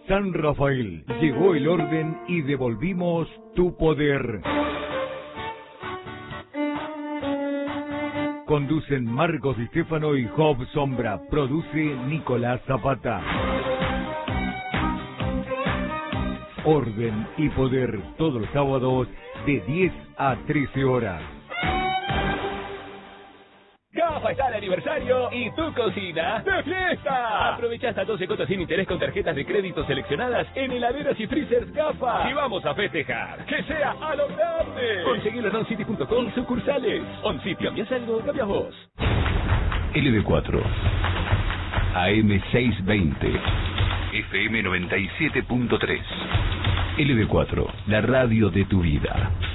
San Rafael, llegó el orden y devolvimos tu poder. Conducen Marcos Di Stefano y Job Sombra. Produce Nicolás Zapata. Orden y Poder, todos los sábados de 10 a 13 horas. Gafa está de aniversario y tu cocina de fiesta. Aprovecha hasta 12 cuotas sin interés con tarjetas de crédito seleccionadas en heladeras y freezers Gafa. Y vamos a festejar. ¡Que sea a lo grande! Conseguilo en oncity.com sucursales. Oncity, ¿cambias algo? Cambias vos. LB4 AM620 FM 97.3 LB4, la radio de tu vida.